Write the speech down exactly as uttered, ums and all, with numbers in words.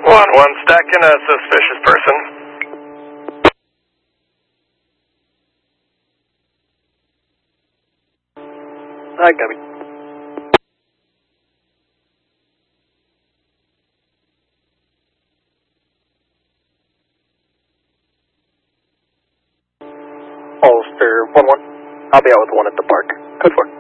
One, one, stacking a suspicious person. I got it. Holster one one. I'll be out with one at the park. Code four.